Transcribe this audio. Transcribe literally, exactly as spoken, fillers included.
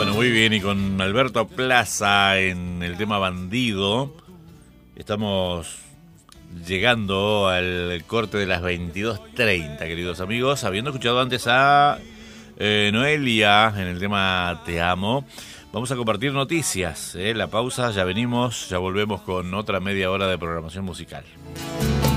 Bueno, muy bien, y con Alberto Plaza en el tema Bandido, estamos llegando al corte de las veintidós treinta, queridos amigos, habiendo escuchado antes a eh, Noelia en el tema Te Amo. Vamos a compartir noticias, ¿eh? La pausa, ya venimos, ya volvemos con otra media hora de programación musical.